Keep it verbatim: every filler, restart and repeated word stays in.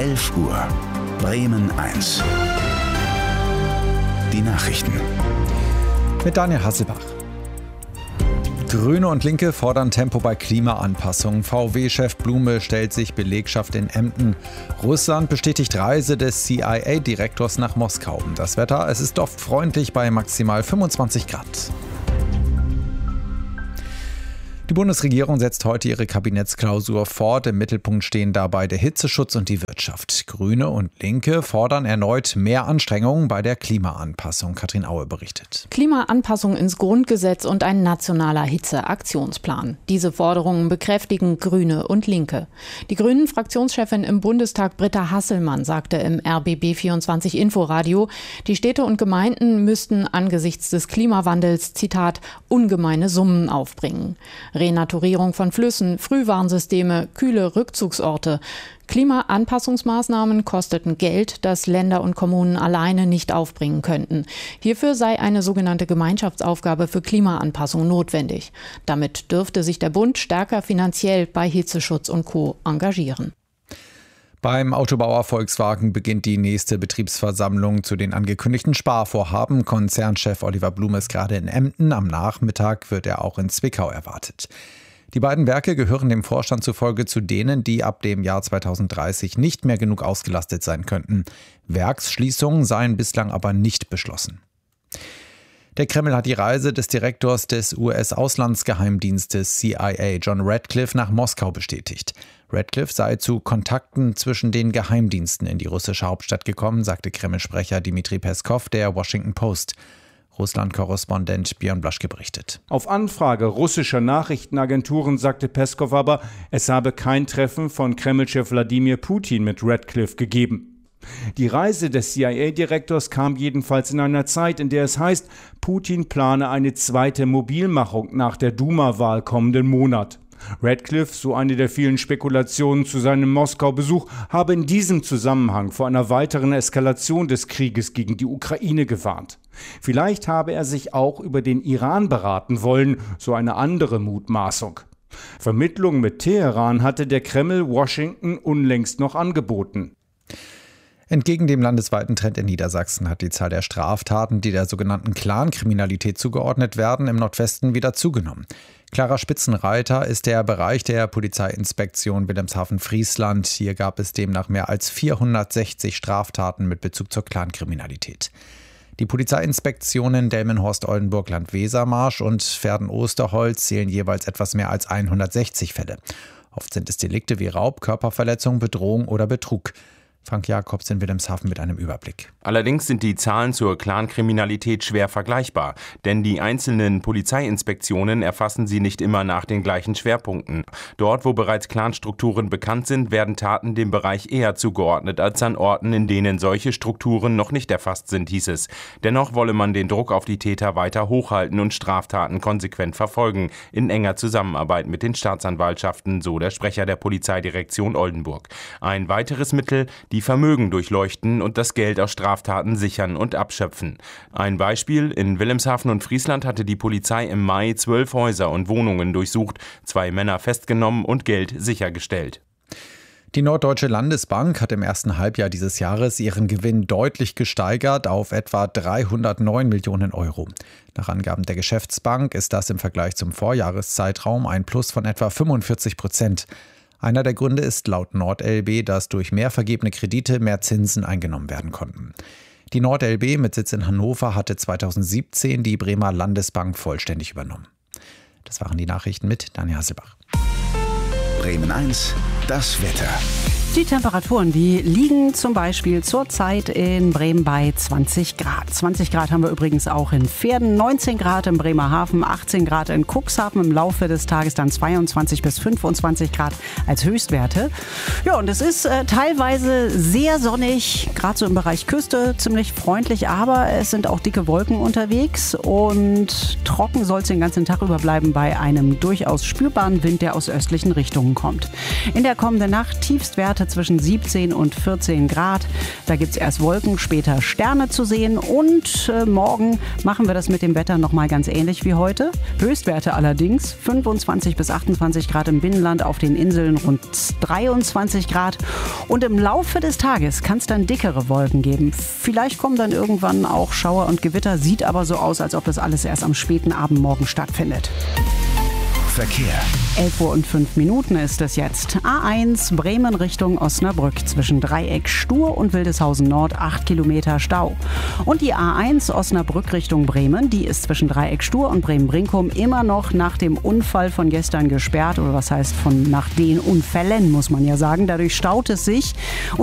elf Uhr. Bremen eins. Die Nachrichten. Mit Daniel Hasselbach. Grüne und Linke fordern Tempo bei Klimaanpassung. V W-Chef Blume stellt sich Belegschaft in Emden. Russland bestätigt Reise des C I A-Direktors nach Moskau. Das Wetter, es ist oft freundlich bei maximal fünfundzwanzig Grad. Die Bundesregierung setzt heute ihre Kabinettsklausur fort. Im Mittelpunkt stehen dabei der Hitzeschutz und die Wirtschaft. Grüne und Linke fordern erneut mehr Anstrengungen bei der Klimaanpassung. Katrin Aue berichtet. Klimaanpassung ins Grundgesetz und ein nationaler Hitzeaktionsplan. Diese Forderungen bekräftigen Grüne und Linke. Die Grünen-Fraktionschefin im Bundestag Britta Hasselmann sagte im R B B vierundzwanzig Inforadio, die Städte und Gemeinden müssten angesichts des Klimawandels, Zitat, ungemeine Summen aufbringen. Renaturierung von Flüssen, Frühwarnsysteme, kühle Rückzugsorte. Klimaanpassungsmaßnahmen kosteten Geld, das Länder und Kommunen alleine nicht aufbringen könnten. Hierfür sei eine sogenannte Gemeinschaftsaufgabe für Klimaanpassung notwendig. Damit dürfte sich der Bund stärker finanziell bei Hitzeschutz und Co. engagieren. Beim Autobauer Volkswagen beginnt die nächste Betriebsversammlung zu den angekündigten Sparvorhaben. Konzernchef Oliver Blume ist gerade in Emden. Am Nachmittag wird er auch in Zwickau erwartet. Die beiden Werke gehören dem Vorstand zufolge zu denen, die ab dem Jahr zweitausenddreißig nicht mehr genug ausgelastet sein könnten. Werksschließungen seien bislang aber nicht beschlossen. Der Kreml hat die Reise des Direktors des U S-Auslandsgeheimdienstes C I A, John Ratcliffe, nach Moskau bestätigt. Ratcliffe sei zu Kontakten zwischen den Geheimdiensten in die russische Hauptstadt gekommen, sagte Kreml-Sprecher Dmitri Peskov der Washington Post. Russland-Korrespondent Björn Blaschke berichtet. Auf Anfrage russischer Nachrichtenagenturen sagte Peskov aber, es habe kein Treffen von Kreml-Chef Wladimir Putin mit Ratcliffe gegeben. Die Reise des C I A-Direktors kam jedenfalls in einer Zeit, in der es heißt, Putin plane eine zweite Mobilmachung nach der Duma-Wahl kommenden Monat. Ratcliffe, so eine der vielen Spekulationen zu seinem Moskau-Besuch, habe in diesem Zusammenhang vor einer weiteren Eskalation des Krieges gegen die Ukraine gewarnt. Vielleicht habe er sich auch über den Iran beraten wollen, so eine andere Mutmaßung. Vermittlung mit Teheran hatte der Kreml Washington unlängst noch angeboten. Entgegen dem landesweiten Trend in Niedersachsen hat die Zahl der Straftaten, die der sogenannten Clankriminalität zugeordnet werden, im Nordwesten wieder zugenommen. Klarer Spitzenreiter ist der Bereich der Polizeiinspektion Wilhelmshaven-Friesland. Hier gab es demnach mehr als vierhundertsechzig Straftaten mit Bezug zur Clankriminalität. Die Polizeiinspektionen Delmenhorst-Oldenburg, Land-Wesermarsch und Verden-Osterholz zählen jeweils etwas mehr als hundertsechzig Fälle. Oft sind es Delikte wie Raub, Körperverletzung, Bedrohung oder Betrug. Frank Jakobs in Wilhelmshaven mit einem Überblick. Allerdings sind die Zahlen zur Clankriminalität schwer vergleichbar, denn die einzelnen Polizeiinspektionen erfassen sie nicht immer nach den gleichen Schwerpunkten. Dort, wo bereits Clanstrukturen bekannt sind, werden Taten dem Bereich eher zugeordnet als an Orten, in denen solche Strukturen noch nicht erfasst sind, hieß es. Dennoch wolle man den Druck auf die Täter weiter hochhalten und Straftaten konsequent verfolgen, in enger Zusammenarbeit mit den Staatsanwaltschaften, so der Sprecher der Polizeidirektion Oldenburg. Ein weiteres Mittel: die Vermögen durchleuchten und das Geld aus Straftaten sichern und abschöpfen. Ein Beispiel: In Wilhelmshaven und Friesland hatte die Polizei im Mai zwölf Häuser und Wohnungen durchsucht, zwei Männer festgenommen und Geld sichergestellt. Die Norddeutsche Landesbank hat im ersten Halbjahr dieses Jahres ihren Gewinn deutlich gesteigert auf etwa dreihundertneun Millionen Euro. Nach Angaben der Geschäftsbank ist das im Vergleich zum Vorjahreszeitraum ein Plus von etwa fünfundvierzig Prozent. Einer der Gründe ist laut NordLB, dass durch mehr vergebene Kredite mehr Zinsen eingenommen werden konnten. Die NordLB mit Sitz in Hannover hatte zweitausendsiebzehn die Bremer Landesbank vollständig übernommen. Das waren die Nachrichten mit Daniel Hasselbach. Bremen eins, das Wetter. Die Temperaturen, die liegen zum Beispiel zurzeit in Bremen bei zwanzig Grad. zwanzig Grad haben wir übrigens auch in Verden, neunzehn Grad in Bremerhaven, achtzehn Grad in Cuxhaven, im Laufe des Tages dann zweiundzwanzig bis fünfundzwanzig Grad als Höchstwerte. Ja, und es ist äh, teilweise sehr sonnig, gerade so im Bereich Küste, ziemlich freundlich, aber es sind auch dicke Wolken unterwegs und trocken soll es den ganzen Tag über bleiben bei einem durchaus spürbaren Wind, der aus östlichen Richtungen kommt. In der kommenden Nacht Tiefstwerte Werte zwischen siebzehn und vierzehn Grad. Da gibt es erst Wolken, später Sterne zu sehen. Und äh, morgen machen wir das mit dem Wetter nochmal ganz ähnlich wie heute. Höchstwerte allerdings fünfundzwanzig bis achtundzwanzig Grad im Binnenland, auf den Inseln rund dreiundzwanzig Grad. Und im Laufe des Tages kann es dann dickere Wolken geben. Vielleicht kommen dann irgendwann auch Schauer und Gewitter. Sieht aber so aus, als ob das alles erst am späten Abend morgen stattfindet. Verkehr. elf Uhr und fünf Minuten ist es jetzt. A eins Bremen Richtung Osnabrück. Zwischen Dreieck Stur und Wildeshausen Nord acht Kilometer Stau. Und die A eins Osnabrück Richtung Bremen, die ist zwischen Dreieck Stur und Bremen-Brinkum immer noch nach dem Unfall von gestern gesperrt. Oder was heißt von nach den Unfällen, muss man ja sagen. Dadurch staut es sich. Und